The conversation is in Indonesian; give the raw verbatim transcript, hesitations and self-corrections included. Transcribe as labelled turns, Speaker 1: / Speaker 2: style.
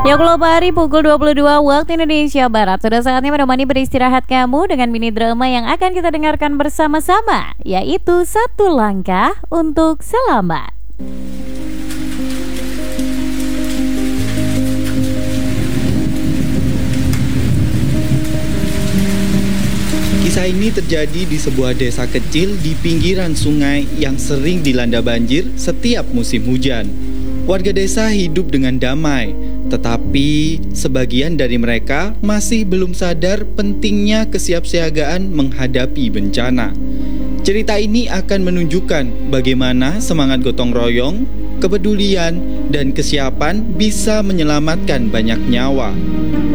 Speaker 1: Ya kalau hari pukul dua puluh dua waktu Indonesia Barat, sudah saatnya menemani beristirahat kamu dengan mini drama yang akan kita dengarkan bersama-sama, yaitu Satu Langkah Untuk Selamat.
Speaker 2: Kisah ini terjadi di sebuah desa kecil di pinggiran sungai yang sering dilanda banjir setiap musim hujan. Warga desa hidup dengan damai, tetapi sebagian dari mereka masih belum sadar pentingnya kesiapsiagaan menghadapi bencana. Cerita ini akan menunjukkan bagaimana semangat gotong royong, kepedulian, dan kesiapan bisa menyelamatkan banyak nyawa.